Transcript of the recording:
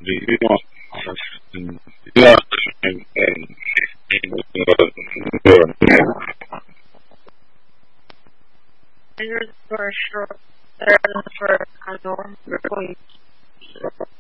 Do you want you want Measures for sure better than for unknown.